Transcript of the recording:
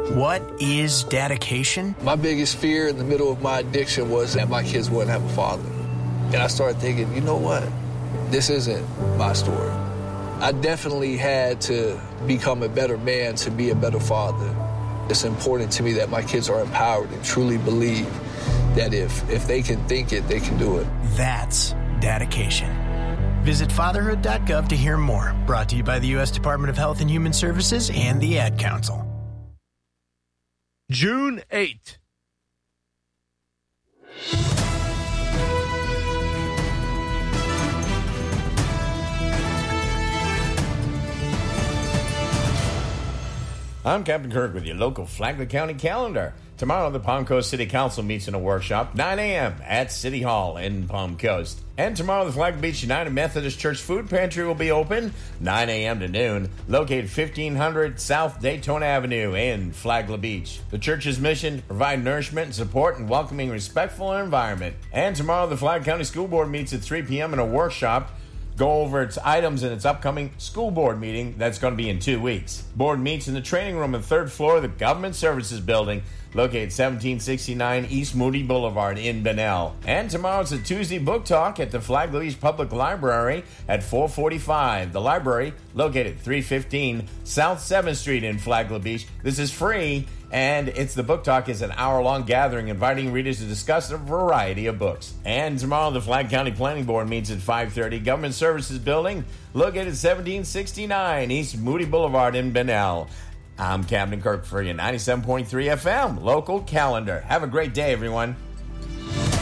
What is dedication? My biggest fear in the middle of my addiction was that my kids wouldn't have a father. And I started thinking, you know what? This isn't my story. I definitely had to become a better man to be a better father. It's important to me that my kids are empowered and truly believe that if they can think it, they can do it. That's dedication. Visit fatherhood.gov to hear more. Brought to you by the U.S. Department of Health and Human Services and the Ad Council. June 8th. I'm Captain Kirk with your local Flagler County calendar. Tomorrow, the Palm Coast City Council meets in a workshop, 9 a.m. at City Hall in Palm Coast. And tomorrow, the Flagler Beach United Methodist Church Food Pantry will be open, 9 a.m. to noon, located 1500 South Daytona Avenue in Flagler Beach. The church's mission, provide nourishment and support and welcoming, respectful environment. And tomorrow, the Flagler County School Board meets at 3 p.m. in a workshop, go over its items in its upcoming school board meeting that's going to be in 2 weeks. Board meets in the training room on the third floor of the Government Services Building, located 1769 East Moody Boulevard in Bunnell. And tomorrow's a Tuesday book talk at the Flagler Beach Public Library at 445. The library, located 315 South 7th Street in Flagler Beach. This is free, and the book talk is an hour-long gathering inviting readers to discuss a variety of books. And tomorrow, the Flagler County Planning Board meets at 5:30 Government Services Building, located 1769 East Moody Boulevard in Bunnell. I'm Captain Kirk for your 97.3 FM local calendar. Have a great day, everyone.